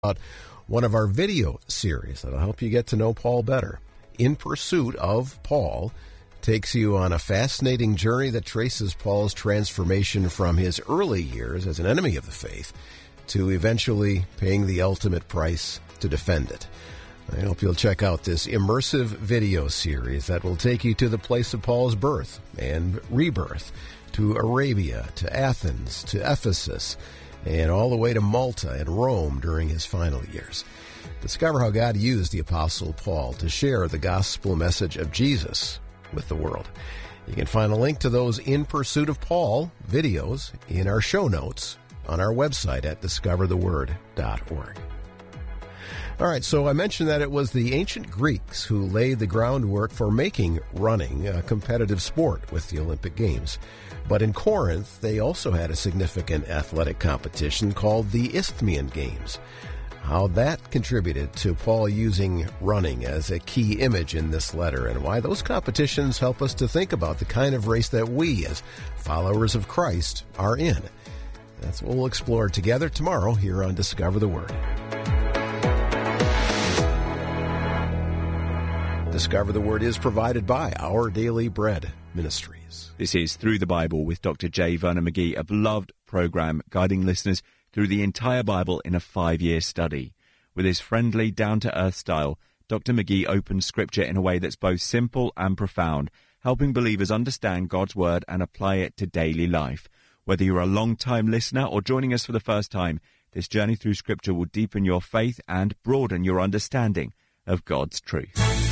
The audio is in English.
about one of our video series that'll help you get to know Paul better. In Pursuit of Paul takes you on a fascinating journey that traces Paul's transformation from his early years as an enemy of the faith to eventually paying the ultimate price to defend it. I hope you'll check out this immersive video series that will take you to the place of Paul's birth and rebirth, to Arabia, to Athens, to Ephesus, and all the way to Malta and Rome during his final years. Discover how God used the Apostle Paul to share the gospel message of Jesus with the world. You can find a link to those In Pursuit of Paul videos in our show notes on our website at discovertheword.org. All right, so I mentioned that it was the ancient Greeks who laid the groundwork for making running a competitive sport with the Olympic Games. But in Corinth, they also had a significant athletic competition called the Isthmian Games. How that contributed to Paul using running as a key image in this letter, and why those competitions help us to think about the kind of race that we, as followers of Christ, are in. That's what we'll explore together tomorrow here on Discover the Word. Discover the Word is provided by Our Daily Bread Ministries. This is Through the Bible with Dr. J. Vernon McGee, a beloved program guiding listeners through the entire Bible in a 5-year study. With his friendly, down-to-earth style, Dr. McGee opens Scripture in a way that's both simple and profound, helping believers understand God's Word and apply it to daily life. Whether you're a long-time listener or joining us for the first time, this journey through Scripture will deepen your faith and broaden your understanding of God's truth.